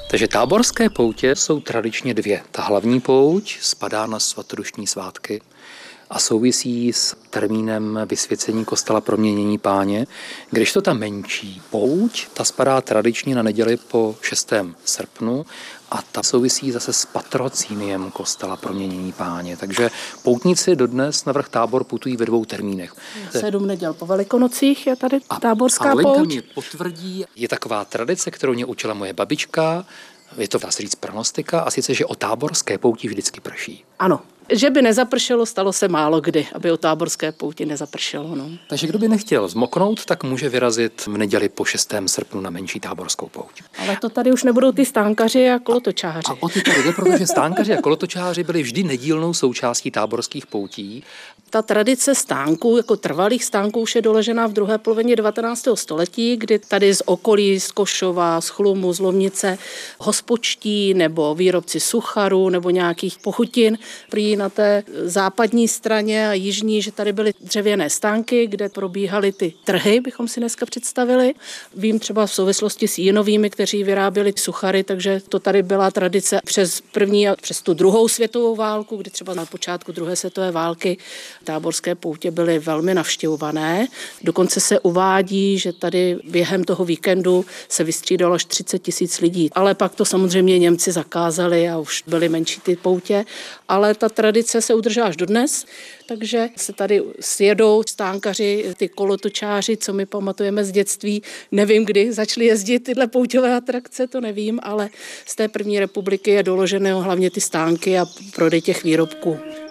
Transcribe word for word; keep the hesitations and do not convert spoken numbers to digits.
Takže táborské poutě jsou tradičně dvě. Ta hlavní pouť spadá na svatodušní svátky a souvisí s termínem vysvěcení kostela Proměnění Páně, kdežto ta menší pouť, ta spadá tradičně na neděli po šestém srpnu a ta souvisí zase s patrocíniem kostela Proměnění Páně. Takže poutníci dodnes na vrch Tábor putují ve dvou termínech. Sedm neděl po Velikonocích je tady a, táborská a pouť. Mě potvrdí, je taková tradice, kterou mě učila moje babička, je to dá se říct pronostika, a sice, že o táborské pouti vždycky prší. Ano. Že by nezapršelo, stalo se málo kdy, aby o táborské pouti nezapršelo. No. Takže kdo by nechtěl zmoknout, tak může vyrazit v neděli po šestém srpnu na menší táborskou pouť. Ale to tady už nebudou ty stánkaři a kolotočáři. A, a o ty tady jde, protože stánkaři a kolotočáři byli vždy nedílnou součástí táborských poutí. Ta tradice stánků, jako trvalých stánků, už je doležená v druhé polovině devatenáctého století, kdy tady z okolí, z Košova, z Chlumu, z Lomnice, hospočtí nebo výrobci sucharu nebo nějakých pochutin prý na té západní straně a jižní, že tady byly dřevěné stánky, kde probíhaly ty trhy, bychom si dneska představili. Vím třeba v souvislosti s Jinovými, kteří vyráběli suchary, takže to tady byla tradice přes první a přes tu druhou světovou válku, kdy třeba na počátku druhé světové války táborské poutě byly velmi navštěvované. Dokonce se uvádí, že tady během toho víkendu se vystřídalo až třicet tisíc lidí. Ale pak to samozřejmě Němci zakázali a už byly menší ty poutě. Ale ta tradice se udržela až dodnes, takže se tady sjedou stánkaři, ty kolotočáři, co my pamatujeme z dětství. Nevím, kdy začaly jezdit tyhle pouťové atrakce, to nevím, ale z té první republiky je doložené hlavně ty stánky a prodej těch výrobků.